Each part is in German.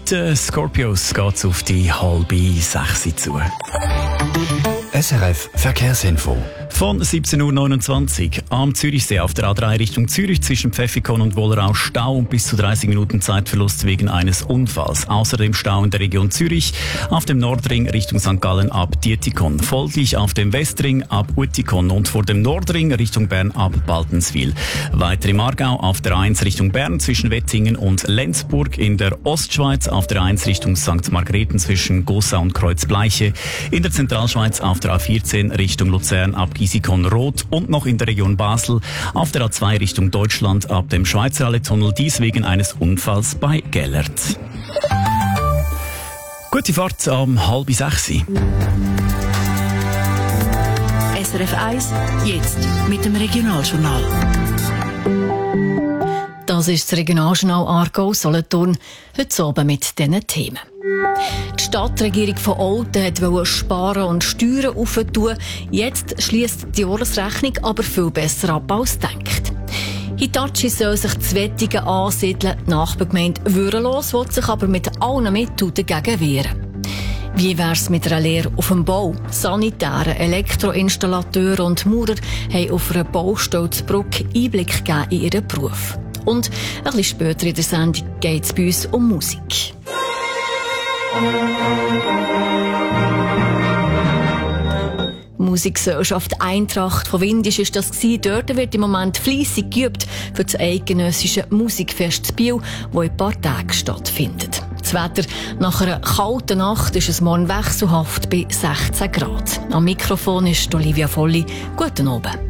Mit Scorpios geht's auf die 5:30 zu. SRF Verkehrsinfo. Von 17.29 Uhr am Zürichsee auf der A3 Richtung Zürich zwischen Pfäffikon und Wollerau Stau und bis zu 30 Minuten Zeitverlust wegen eines Unfalls. Außerdem Stau in der Region Zürich auf dem Nordring Richtung St. Gallen ab Dietikon. Folglich auf dem Westring ab Uetikon und vor dem Nordring Richtung Bern ab Baltenswil. Weiter im Aargau auf der A1 Richtung Bern zwischen Wettingen und Lenzburg. In der Ostschweiz auf der A1 Richtung St. Margrethen zwischen Gossau und Kreuzbleiche. In der Zentralschweiz auf der A14 Richtung Luzern ab Gisikon-Rot und noch in der Region Basel auf der A2 Richtung Deutschland ab dem Schweizer Allee-Tunnel, dies wegen eines Unfalls bei Gellert. Gute Fahrt um 5:30. SRF 1, jetzt mit dem Regionaljournal. Das ist das Regionaljournal Aargau-Solothurn, heute oben mit diesen Themen. Die Stadtregierung von Olten wollte sparen und Steuern aufentun. Jetzt schliesst die Jahresrechnung aber viel besser ab als gedacht. Hitachi soll sich zu Wettingen ansiedeln. Die Nachbargemeinde Würenlos will sich aber mit allen Mitteln dagegen wehren. Wie wär's mit einer Lehre auf dem Bau? Sanitäre, Elektroinstallateure und Maurer haben auf einer Baustelle zu Bruck Einblick gegeben in ihren Beruf. Und ein bisschen später in der Sendung geht es bei uns um Musik. Musikgesellschaft Eintracht von Windisch ist das gewesen. Dort wird im Moment fleissig geübt für das eidgenössische Musikfest Biel, das in ein paar Tagen stattfindet. Das Wetter nach einer kalten Nacht ist es morgen wechselhaft bei 16 Grad. Am Mikrofon ist Olivia Volli. Guten Abend.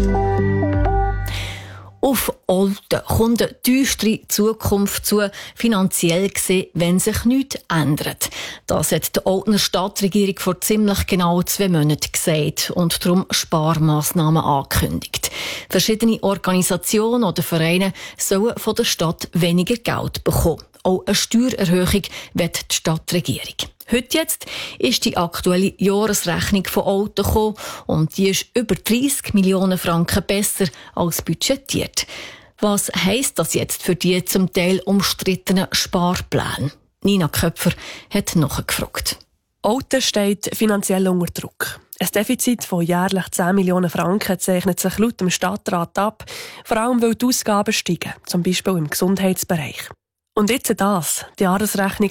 Auf Olten kommt eine düstere Zukunft zu, finanziell gesehen, wenn sich nichts ändert. Das hat die Oltener Stadtregierung vor ziemlich genau 2 Monaten gesagt und darum Sparmaßnahmen angekündigt. Verschiedene Organisationen oder Vereine sollen von der Stadt weniger Geld bekommen. Auch eine Steuererhöhung will die Stadtregierung. Heute jetzt ist die aktuelle Jahresrechnung von Olten gekommen und die ist über 30 Millionen Franken besser als budgetiert. Was heisst das jetzt für die zum Teil umstrittenen Sparpläne? Nina Köpfer hat nachgefragt. Olten steht finanziell unter Druck. Ein Defizit von jährlich 10 Millionen Franken zeichnet sich laut dem Stadtrat ab, vor allem weil die Ausgaben steigen, zum Beispiel im Gesundheitsbereich. Und jetzt das. Die Jahresrechnung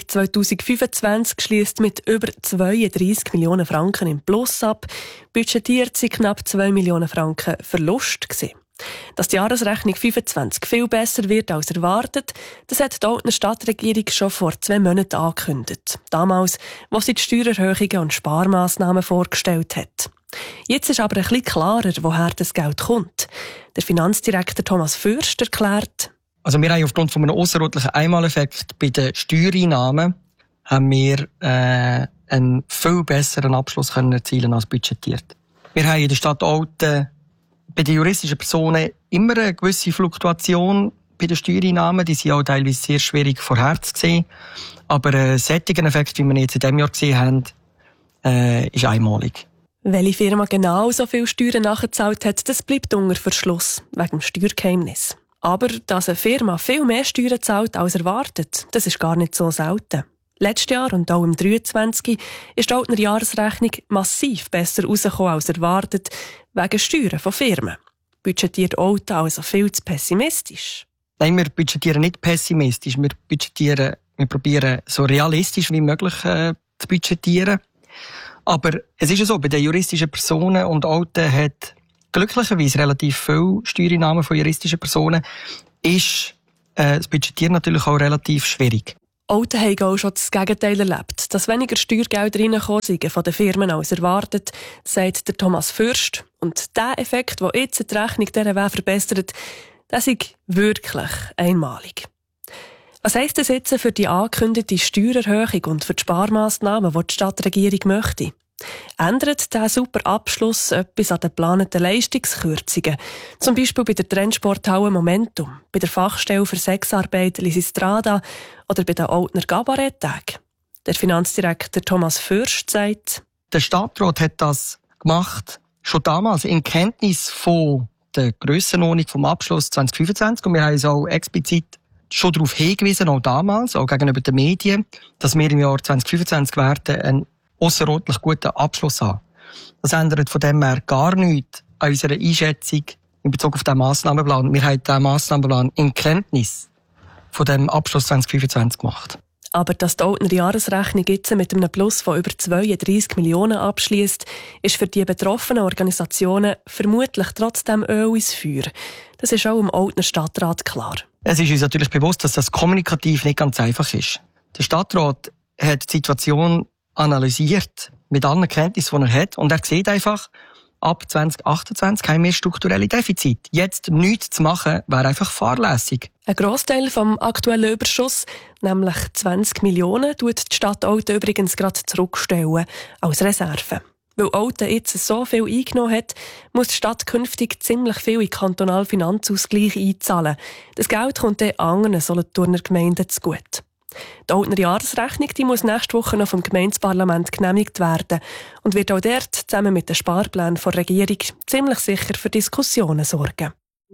2025 schliesst mit über 32 Millionen Franken im Plus ab. Budgetiert sind knapp 2 Millionen Franken Verlust gewesen. Dass die Jahresrechnung 25 viel besser wird als erwartet, das hat die Oltener Stadtregierung schon vor 2 Monaten angekündigt. Damals, wo sie die Steuererhöhungen und Sparmaßnahmen vorgestellt hat. Jetzt ist aber ein bisschen klarer, woher das Geld kommt. Der Finanzdirektor Thomas Fürst erklärt: Also wir haben aufgrund von einem ausserordentlichen Einmaleffekt bei den Steuereinnahmen haben wir einen viel besseren Abschluss können erzielen als budgetiert. Wir haben in der Stadt Olten bei den juristischen Personen immer eine gewisse Fluktuation bei den Steuereinnahmen. Die sind auch teilweise sehr schwierig vorherzusehen. Aber ein solcher Effekt, wie wir jetzt in diesem Jahr gesehen haben, ist einmalig. Welche Firma genau so viel Steuern nachgezahlt hat, das bleibt unter Verschluss, wegen dem Steuergeheimnis. Aber dass eine Firma viel mehr Steuern zahlt als erwartet, das ist gar nicht so selten. Letztes Jahr und auch im 2023 ist die Oltener Jahresrechnung massiv besser rausgekommen als erwartet, wegen Steuern von Firmen. Budgetiert Olten also viel zu pessimistisch? Nein, wir budgetieren nicht pessimistisch. Wir probieren so realistisch wie möglich zu budgetieren. Aber es ist ja so, bei den juristischen Personen und Olten hat glücklicherweise relativ viel Steuereinnahmen von juristischen Personen, ist das Budgetieren natürlich auch relativ schwierig. Olten haben auch schon das Gegenteil erlebt, dass weniger Steuergelder reinkommen sind von den Firmen als erwartet, sagt der Thomas Fürst. Und der Effekt, der jetzt die Rechnung dieser Weg verbessert, das ist wirklich einmalig. Was heisst das jetzt für die angekündigte Steuererhöhung und für die Sparmaßnahmen, die die Stadtregierung möchte? Ändert dieser super Abschluss etwas an den geplanten Leistungskürzungen? Zum Beispiel bei der Trendsporthalle Momentum, bei der Fachstelle für Sexarbeit Lysistrada oder bei den Oltener Kabaretttagen? Der Finanzdirektor Thomas Fürst sagt: Der Stadtrat hat das gemacht, schon damals in Kenntnis von der Grössenordnung vom Abschluss 2025. Und wir haben es auch explizit schon darauf hingewiesen, auch damals, auch gegenüber den Medien, dass wir im Jahr 2025 werden einen ausserordentlich guten Abschluss haben. Das ändert von dem her gar nichts an unserer Einschätzung in Bezug auf den Massnahmenplan. Wir haben den Massnahmenplan in Kenntnis von dem Abschluss 2025 gemacht. Aber dass die Outner Jahresrechnung jetzt mit einem Plus von über 32 Millionen abschließt, ist für die betroffenen Organisationen vermutlich trotzdem Öl ins Feuer. Das ist auch im Outner Stadtrat klar. Es ist uns natürlich bewusst, dass das kommunikativ nicht ganz einfach ist. Der Stadtrat hat die Situation analysiert mit allen Kenntnissen, die er hat, und er sieht einfach, ab 2028 haben wir strukturelle Defizite. Jetzt nichts zu machen, wäre einfach fahrlässig. Ein Grossteil vom aktuellen Überschuss, nämlich 20 Millionen, tut die Stadt Olten übrigens gerade zurückstellen, als Reserve. Weil Olten jetzt so viel eingenommen hat, muss die Stadt künftig ziemlich viel in den kantonalen Finanzausgleich einzahlen. Das Geld kommt dann anderen Solothurner Gemeinden zugute. Die Oltener Jahresrechnung die muss nächste Woche noch vom Gemeindeparlament genehmigt werden und wird auch dort zusammen mit den Sparplänen der Regierung ziemlich sicher für Diskussionen sorgen.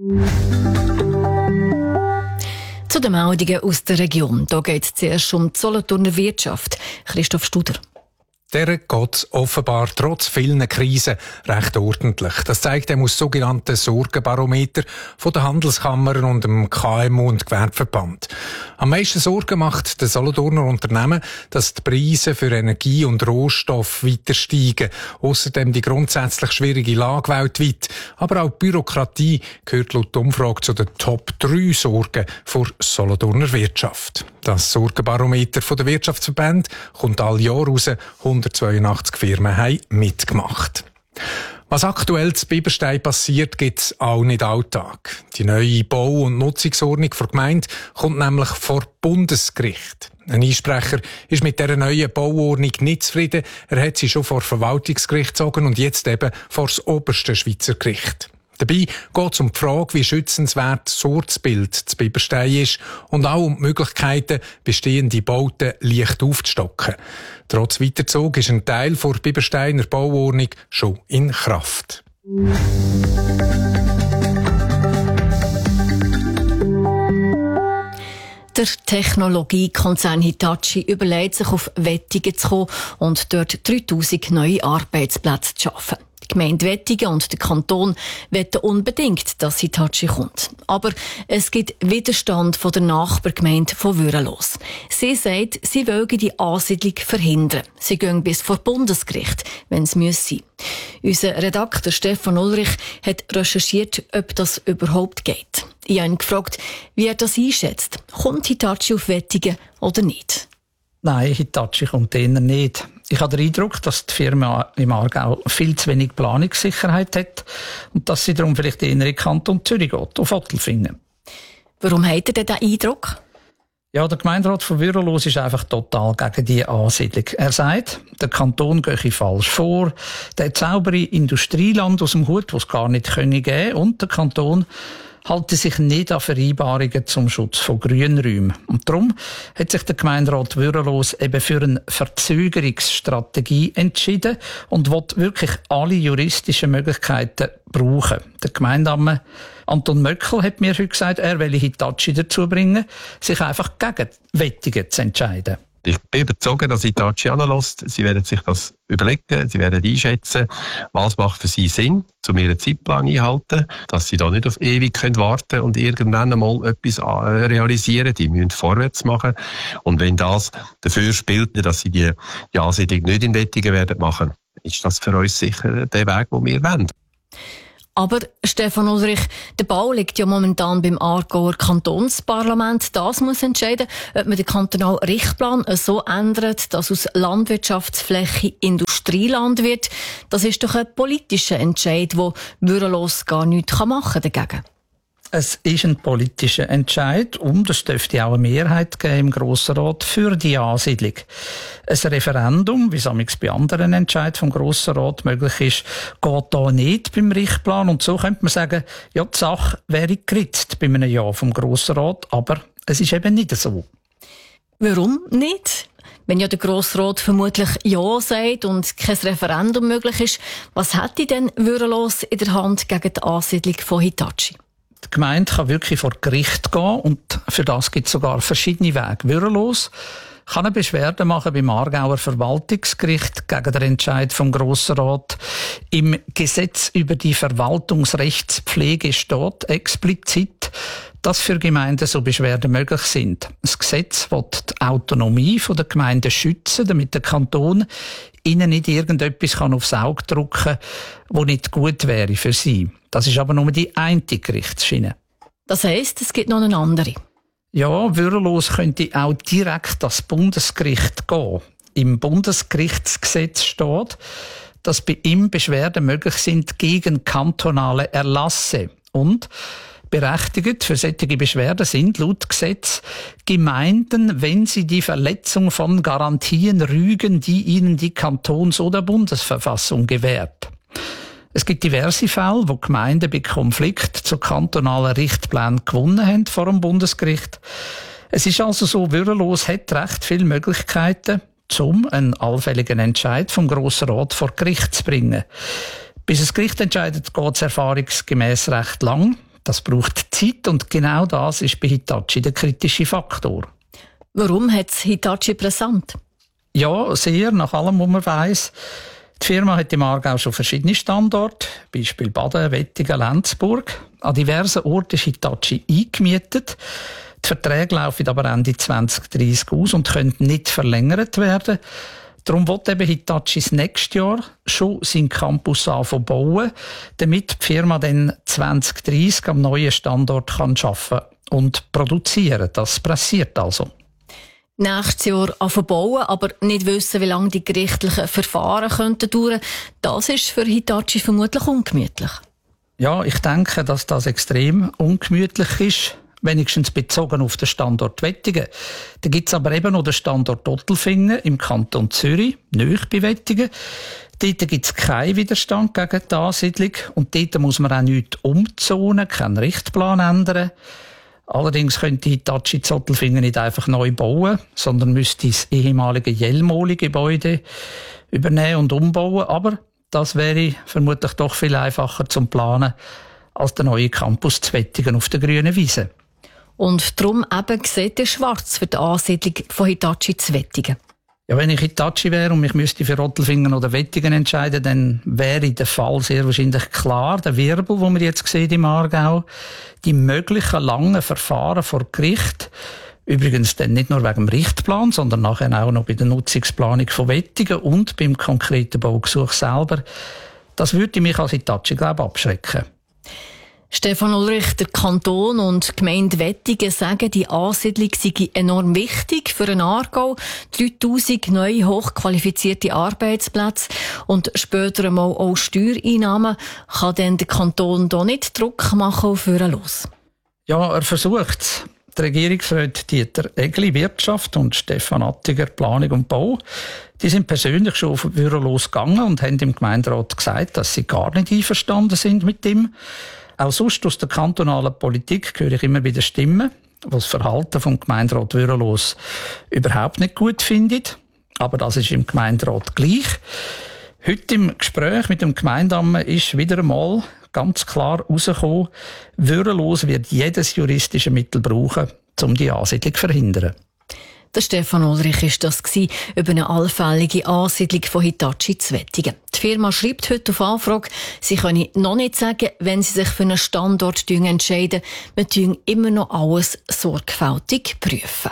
Zu den Meldungen aus der Region. Da geht es zuerst um die Solothurner Wirtschaft. Christoph Studer. Der geht offenbar trotz vielen Krisen recht ordentlich. Das zeigt dem aus sogenannten Sorgenbarometer von den Handelskammern und dem KMU- und Gewerbeverband. Am meisten Sorgen macht den Solothurner Unternehmen, dass die Preise für Energie und Rohstoff weiter steigen. Außerdem die grundsätzlich schwierige Lage weltweit. Aber auch die Bürokratie gehört laut der Umfrage zu den Top 3 Sorgen für Solothurner Wirtschaft. Das Sorgenbarometer von der Wirtschaftsverband kommt all Jahr raus. 182 Firmen haben mitgemacht. Was aktuell zu Biberstein passiert, gibt es auch nicht alltag. Die neue Bau- und Nutzungsordnung der Gemeinde kommt nämlich vor Bundesgericht. Ein Einsprecher ist mit dieser neuen Bauordnung nicht zufrieden. Er hat sie schon vor Verwaltungsgericht gezogen und jetzt eben vor das oberste Schweizer Gericht. Dabei geht es um die Frage, wie schützenswert das Ortsbild zu Biberstein ist und auch um die Möglichkeiten, bestehende Bauten leicht aufzustocken. Trotz Weiterzug ist ein Teil der Bibersteiner Bauordnung schon in Kraft. Der Technologiekonzern Hitachi überlegt sich, auf Wettingen zu kommen und dort 3000 neue Arbeitsplätze zu schaffen. Die Gemeinde Wettingen und der Kanton wollen unbedingt, dass Hitachi kommt. Aber es gibt Widerstand von der Nachbargemeinde von Würenlos. Sie sagt, sie wollen die Ansiedlung verhindern. Sie gehen bis vor Bundesgericht, wenn es sein müsse. Unser Redakteur Stefan Ulrich hat recherchiert, ob das überhaupt geht. Ich habe ihn gefragt, wie er das einschätzt. Kommt Hitachi auf Wettingen oder nicht? Nein, Hitachi kommt eher nicht. Ich habe den Eindruck, dass die Firma im Aargau viel zu wenig Planungssicherheit hat und dass sie darum vielleicht eher in den Kanton Zürich geht, auf Ottelfingen. Warum hat er denn diesen Eindruck? Ja, der Gemeinderat von Würenlos ist einfach total gegen diese Ansiedlung. Er sagt, der Kanton gehe falsch vor, der zaubere Industrieland aus dem Hut, das es gar nicht geben könne, und der Kanton halte sich nicht an Vereinbarungen zum Schutz von Grünräumen. Und darum hat sich der Gemeinderat Würenlos eben für eine Verzögerungsstrategie entschieden und will wirklich alle juristischen Möglichkeiten brauchen. Der Gemeindeamme Anton Möckel hat mir heute gesagt, er will Hitachi dazu bringen, sich einfach gegen Wettingen zu entscheiden. Ich bin überzeugt, dass Hitachi anlässt. Sie werden sich das überlegen, sie werden einschätzen, was macht für sie Sinn, um ihren Zeitplan einhalten, dass sie da nicht auf ewig warten können und irgendwann einmal etwas realisieren. Die müssen vorwärts machen. Und wenn das dafür spielt, dass sie die Ansiedlung nicht in Wettingen werden machen, ist das für uns sicher der Weg, den wir wollen. Aber, Stefan Ulrich, der Bau liegt ja momentan beim Aargauer Kantonsparlament. Das muss entscheiden, ob man den kantonalen Richtplan so ändert, dass aus Landwirtschaftsfläche Industrieland wird. Das ist doch ein politischer Entscheid, wo Würenlos gar nichts dagegen machen kann. Es ist ein politischer Entscheid und es dürfte auch eine Mehrheit geben im Grossen Rat für die Ansiedlung. Ein Referendum, wie es bei anderen Entscheiden vom Grossen Rat möglich ist, geht da nicht beim Richtplan. Und so könnte man sagen, ja, die Sache wäre geritzt bei einem Ja vom Grossen Rat, aber es ist eben nicht so. Warum nicht? Wenn ja der Grossrat vermutlich Ja sagt und kein Referendum möglich ist, was hätte denn Würenlos in der Hand gegen die Ansiedlung von Hitachi? Die Gemeinde kann wirklich vor Gericht gehen und für das gibt es sogar verschiedene Wege. Würrelos kann eine Beschwerde machen beim Aargauer Verwaltungsgericht gegen den Entscheid vom Grossen Rat. Im Gesetz über die Verwaltungsrechtspflege steht explizit, dass für Gemeinden so Beschwerden möglich sind. Das Gesetz will die Autonomie der Gemeinden schützen, damit der Kanton ihnen nicht irgendetwas aufs Auge drücken kann, das nicht gut wäre für sie. Das ist aber nur die eine Gerichtsschiene. Das heisst, es gibt noch eine andere. Ja, Würrelos könnte auch direkt ans Bundesgericht gehen. Im Bundesgerichtsgesetz steht, dass bei ihm Beschwerden möglich sind gegen kantonale Erlasse. Und berechtigt für solche Beschwerden sind laut Gesetz Gemeinden, wenn sie die Verletzung von Garantien rügen, die ihnen die Kantons- oder Bundesverfassung gewährt. Es gibt diverse Fälle, wo Gemeinden bei Konflikt zu kantonalen Richtplänen gewonnen haben vor dem Bundesgericht. Es ist also so, Würrelos hat recht viele Möglichkeiten, um einen allfälligen Entscheid vom Grossen Rat vor Gericht zu bringen. Bis das Gericht entscheidet, geht es erfahrungsgemäss recht lang. Das braucht Zeit und genau das ist bei Hitachi der kritische Faktor. Warum hat es Hitachi präsent? Ja, sehr, nach allem, was man weiss. Die Firma hat im Aargau schon verschiedene Standorte, Beispiel Baden, Wettingen, Lenzburg. An diversen Orten ist Hitachi eingemietet. Die Verträge laufen aber Ende 2030 aus und können nicht verlängert werden. Darum will eben Hitachi das nächste Jahr schon seinen Campus bauen, damit die Firma dann 2030 am neuen Standort arbeiten kann und produzieren. Das pressiert also. Nächstes Jahr bauen, aber nicht wissen, wie lange die gerichtlichen Verfahren könnten dauern. Das ist für Hitachi vermutlich ungemütlich. Ja, ich denke, dass das extrem ungemütlich ist. Wenigstens bezogen auf den Standort Wettingen. Da gibt es aber eben noch den Standort Ottelfingen im Kanton Zürich, nahe bei Wettingen. Dort gibt es keinen Widerstand gegen die Ansiedlung und dort muss man auch nichts umzonen, keinen Richtplan ändern. Allerdings könnte Hitachi in Ottelfingen nicht einfach neu bauen, sondern müsste das ehemalige Jelmoli-Gebäude übernehmen und umbauen. Aber das wäre vermutlich doch viel einfacher zum Planen als der neue Campus zu Wettingen auf der grünen Wiese. Und darum eben sieht ihr schwarz für die Ansiedlung von Hitachi zu Wettingen. Ja, wenn ich Hitachi wäre und mich müsste für Ottelfingen oder Wettingen entscheiden, dann wäre der Fall sehr wahrscheinlich klar. Der Wirbel, den wir jetzt sehen im Aargau, die möglichen langen Verfahren vor Gericht, übrigens dann nicht nur wegen dem Richtplan, sondern nachher auch noch bei der Nutzungsplanung von Wettingen und beim konkreten Baugesuch selber, das würde mich als Hitachi, glaube ich, abschrecken. Stefan Ulrich, der Kanton und die Gemeinde Wettingen sagen, die Ansiedlung sei enorm wichtig für den Aargau. 3000 neue, hochqualifizierte Arbeitsplätze und später einmal auch Steuereinnahmen. Kann denn der Kanton da nicht Druck machen auf Würrelos? Ja, er versucht es. Die Regierungsräte Dieter Egli, Wirtschaft, und Stefan Attiger, Planung und Bau, die sind persönlich schon auf Würrelos gegangen und haben im Gemeinderat gesagt, dass sie gar nicht einverstanden sind mit ihm. Auch sonst aus der kantonalen Politik höre ich immer wieder Stimmen, die das Verhalten vom Gemeinderat Würrelos überhaupt nicht gut findet. Aber das ist im Gemeinderat gleich. Heute im Gespräch mit dem Gemeindeamt ist wieder einmal ganz klar herausgekommen, Würrelos wird jedes juristische Mittel brauchen, um die Ansiedlung zu verhindern. Der Stefan Ulrich war das über eine allfällige Ansiedlung von Hitachi zu Wettingen. Die Firma schreibt heute auf Anfrage, sie könne noch nicht sagen, wenn sie sich für einen Standort entscheiden. Wir prüfen immer noch alles sorgfältig prüfen.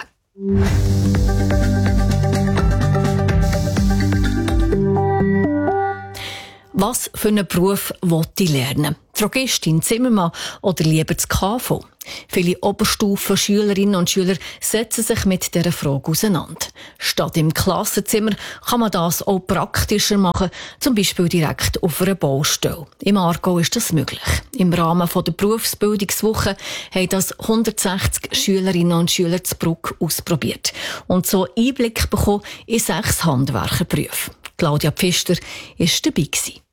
Was für einen Beruf will ich lernen? Drogistin, Zimmermann oder lieber das KV? Viele Oberstufenschülerinnen und Schüler setzen sich mit dieser Frage auseinander. Statt im Klassenzimmer kann man das auch praktischer machen, zum Beispiel direkt auf einer Baustelle. Im Aargau ist das möglich. Im Rahmen der Berufsbildungswoche haben das 160 Schülerinnen und Schüler zu Bruck ausprobiert und so Einblick bekommen in 6 Handwerkerberufe. Claudia Pfister war dabei.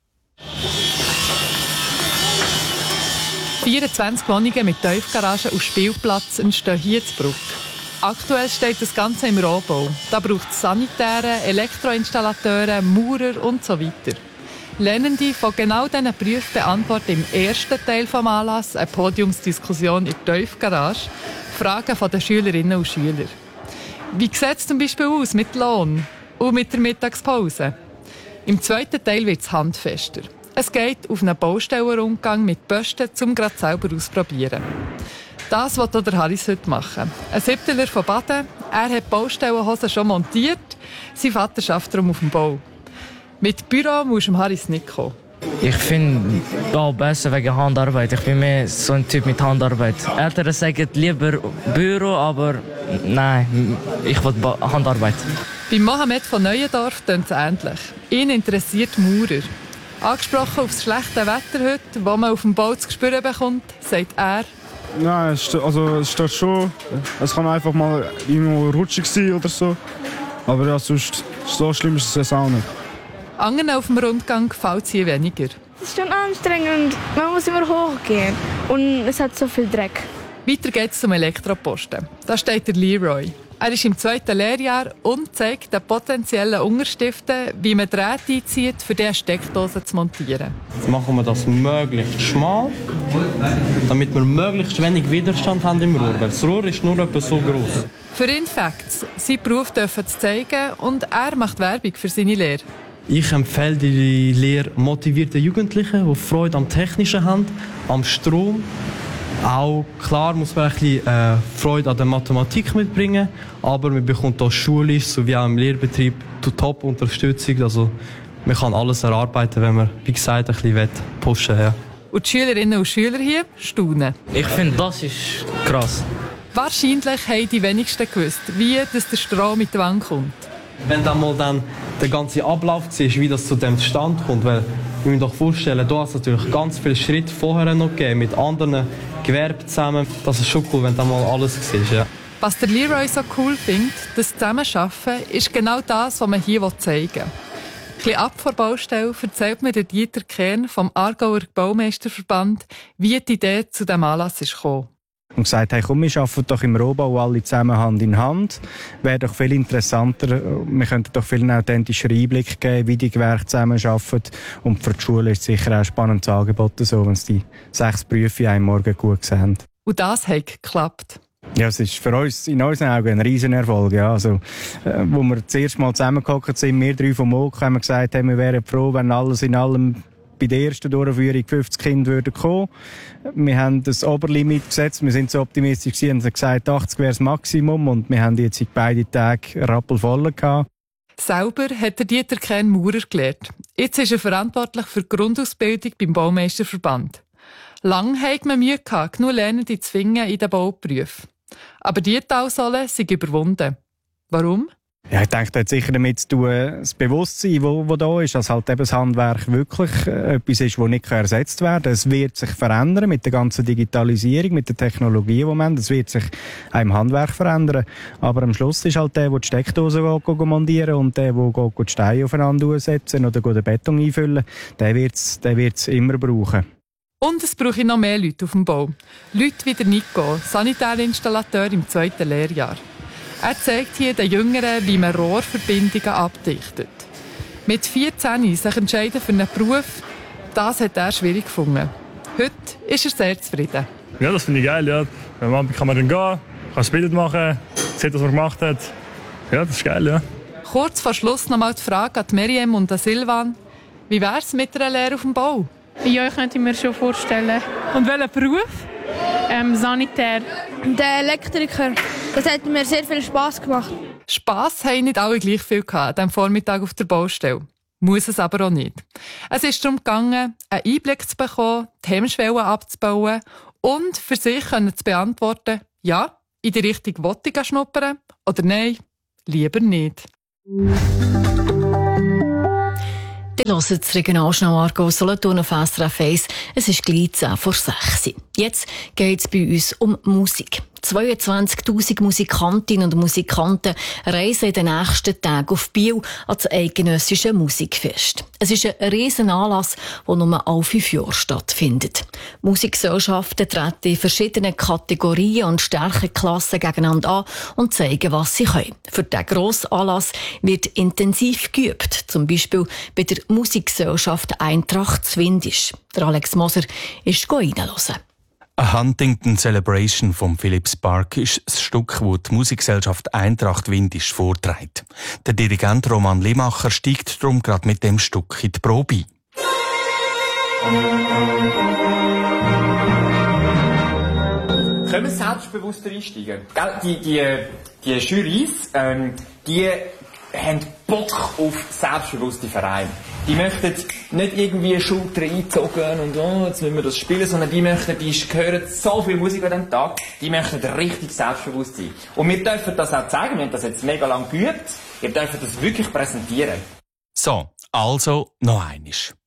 24 Wohnungen mit Tiefgarage und Spielplatz entstehen hier in Bruck. Aktuell steht das Ganze im Rohbau. Da braucht es Sanitäre, Elektroinstallateure, Maurer und so weiter. Lernende von genau diesen Berufen beantworten im ersten Teil des Anlasses, eine Podiumsdiskussion in der Teufgarage, Fragen von den Schülerinnen und Schülern. Wie sieht es zum Beispiel aus mit Lohn und mit der Mittagspause? Im zweiten Teil wird es handfester. Es geht auf einen Baustellenrundgang mit Posten, um gerade selber auszuprobieren. Das will auch der Harris heute machen. Ein Siebteler von Baden. Er hat die Baustellenhosen schon montiert. Sein Vater arbeitet darum auf dem Bau. Mit Büro musst du Harris nicht kommen. Ich finde auch besser wegen Handarbeit. Ich bin mehr so ein Typ mit Handarbeit. Eltern sagen lieber Büro, aber nein, ich will Handarbeit. Bei Mohamed von Neuendorf tönt es ähnlich. Ihn interessiert Maurer. Angesprochen auf das schlechte Wetter heute, das man auf dem Bau zu spüren bekommt, sagt er: Nein, es stört schon. Es kann einfach mal irgendwo rutschig sein oder so. Aber ja, sonst so schlimm ist es auch nicht. Anderen auf dem Rundgang gefällt es hier weniger. Es ist schon anstrengend. Man muss immer hochgehen. Und es hat so viel Dreck. Weiter geht es zum Elektroposten. Da steht der Leroy. Er ist im 2. Lehrjahr und zeigt den potenziellen Unterstiften, wie man Drähte einzieht, für diese Steckdose zu montieren. Jetzt machen wir das möglichst schmal, damit wir möglichst wenig Widerstand haben im Rohr. Weil das Rohr ist nur etwa so groß. Für ihn Facts, seinen Beruf dürfen zu zeigen und er macht Werbung für seine Lehre. Ich empfehle die Lehre motivierten Jugendlichen, die Freude am Technischen haben, am Strom. Auch klar muss man ein bisschen Freude an der Mathematik mitbringen, aber man bekommt auch schulisch sowie auch im Lehrbetrieb Top-Unterstützung. Also man kann alles erarbeiten, wenn man, wie gesagt, ein bisschen pushen will. Ja. Und die Schülerinnen und Schüler hier staunen. Ich finde, das ist krass. Wahrscheinlich haben die wenigsten gewusst, wie der Strom mit der Wand kommt. Wenn dann mal der ganze Ablauf siehst, wie das zu dem Stand kommt, weil ich mir doch vorstellen, da hat es natürlich ganz viele Schritte vorher noch gegeben, mit anderen Gewerben zusammen. Das ist schon cool, wenn du mal alles siehst. Ja. Was der Leroy so cool findet, das Zusammenarbeiten, ist genau das, was man hier zeigen will. Ein bisschen ab vor der Baustelle erzählt mir der Dieter Kern vom Aargauer Baumeisterverband, wie die Idee zu diesem Anlass ist gekommen. Und gesagt, hey, komm, wir arbeiten doch im Rohbau alle zusammen Hand in Hand. Wäre doch viel interessanter. Wir könnten doch viel authentischeren Einblick geben, wie die Gewerke zusammenarbeiten. Und für die Schule ist es sicher auch ein spannendes Angebot, so, wenn sie die 6 Berufe in einem Morgen gut sehen. Und das hat geklappt. Ja, es ist für uns in unseren Augen ein Riesenerfolg. Ja. Also, wo wir das erste Mal zusammengehockt sind, wir 3 vom MOK, haben wir gesagt, hey, wir wären froh, wenn alles in allem bei der ersten Durchführung 50 Kinder würden kommen. Wir haben das Oberlimit gesetzt. Wir sind so optimistisch und haben gesagt, 80 wäre das Maximum. Und wir haben jetzt beide Tage rappelvoll gehabt. Selber hat der Dieter Kern Maurer gelernt. Jetzt ist er verantwortlich für die Grundausbildung beim Baumeisterverband. Lang hatte man Mühe gehabt, genug Lernende zu finden in den Bauberufen. Aber die Talsohle sind überwunden. Warum? Ja, ich denke, das hat sicher damit zu tun, das Bewusstsein, das da ist, dass halt eben das Handwerk wirklich etwas ist, das nicht ersetzt werden kann. Es wird sich verändern mit der ganzen Digitalisierung, mit der Technologie, die wir haben. Es wird sich auch im Handwerk verändern. Aber am Schluss ist halt der die Steckdosen montieren und der die Steine aufeinander setzen oder den Beton einfüllen, der wird's immer brauchen. Und es brauche noch mehr Leute auf dem Bau. Leute wie der Nico, Sanitärinstallateur im 2. Lehrjahr. Er zeigt hier den Jüngeren, wie man Rohrverbindungen abdichtet. Mit 14 sich entscheiden für einen Beruf, das hat er schwierig gefunden. Heute ist er sehr zufrieden. Ja, das finde ich geil. Ja. Am Abend kann man dann gehen, kann das Bild machen, sieht, was man gemacht hat. Ja, das ist geil, ja. Kurz vor Schluss noch mal die Frage an Miriam und an Silvan. Wie wäre es mit einer Lehre auf dem Bau? Ja, ich könnte mir schon vorstellen. Und welchen Beruf? Sanitär. Der Elektriker. Das hat mir sehr viel Spass gemacht. Spass haben nicht alle gleich viel gehabt, an diesem Vormittag auf der Baustelle. Muss es aber auch nicht. Es ist darum gegangen, einen Einblick zu bekommen, die Hemmschwellen abzubauen und für sich zu beantworten, ja, in die Richtung wollte ich schnuppern oder nein, lieber nicht. Ihr hört das Regionaljournal Aargau Solothurn auf SRF 1. Es ist gleich 10 vor 6. Jetzt geht es bei uns um Musik. 22'000 Musikantinnen und Musikanten reisen in den nächsten Tagen auf Biel an das eidgenössische Musikfest. Es ist ein riesen Anlass, der nur alle 5 Jahre stattfindet. Musikgesellschaften treten in verschiedenen Kategorien und Stärkeklassen gegeneinander an und zeigen, was sie können. Für diesen grossen Anlass wird intensiv geübt, zum Beispiel bei der Musikgesellschaft Eintracht Zwindisch. Der Alex Moser ist reinhören. A Huntington Celebration vom Philips Park ist das Stück, das die Musikgesellschaft Eintracht Windisch vorträgt. Der Dirigent Roman Limacher steigt darum gerade mit dem Stück in die Probe. Können wir selbstbewusster einsteigen? Die Jurys, die haben Bock auf selbstbewusste Vereine. Die möchten nicht irgendwie Schulter einzogen und jetzt müssen wir das spielen, sondern die hören so viel Musik an diesem Tag, die möchten richtig selbstbewusst sein. Und wir dürfen das auch zeigen, wir haben das jetzt mega lang geübt, wir dürfen das wirklich präsentieren. So, also noch einiges.